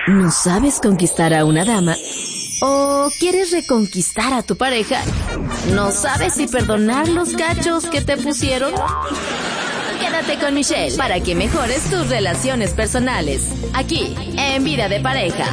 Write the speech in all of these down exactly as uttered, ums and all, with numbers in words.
¿No sabes conquistar a una dama? ¿O quieres reconquistar a tu pareja? ¿No sabes si perdonar los cachos que te pusieron? Quédate con Michelle para que mejores tus relaciones personales. Aquí, en Vida de Pareja.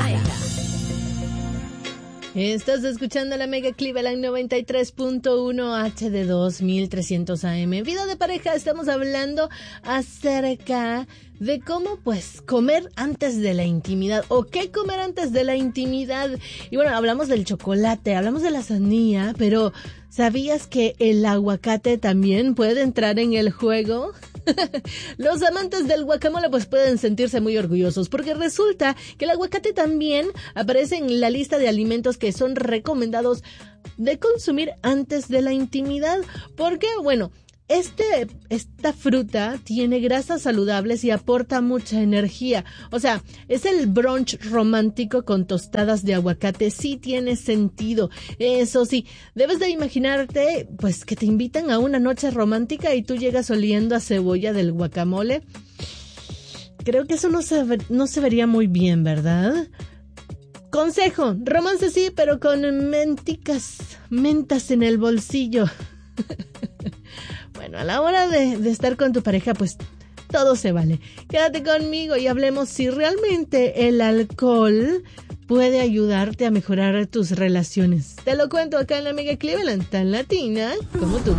Estás escuchando la Mega Cleveland noventa y tres punto uno H D dos mil trescientos A M. En Vida de Pareja estamos hablando acerca de cómo, pues, comer antes de la intimidad, o qué comer antes de la intimidad. Y bueno, hablamos del chocolate, hablamos de la sandía, pero ¿sabías que el aguacate también puede entrar en el juego? Los amantes del guacamole pues pueden sentirse muy orgullosos, porque resulta que el aguacate también aparece en la lista de alimentos que son recomendados de consumir antes de la intimidad. Porque, bueno, Este, esta fruta tiene grasas saludables y aporta mucha energía. O sea, es el brunch romántico con tostadas de aguacate. Sí tiene sentido. Eso sí, debes de imaginarte, pues, que te invitan a una noche romántica y tú llegas oliendo a cebolla del guacamole. Creo que eso no se, no se vería muy bien, ¿verdad? Consejo, romance sí, pero con menticas, mentas en el bolsillo. Bueno, a la hora de, de estar con tu pareja, pues todo se vale. Quédate conmigo y hablemos si realmente el alcohol puede ayudarte a mejorar tus relaciones. Te lo cuento acá en la Mega Cleveland, tan latina como tú.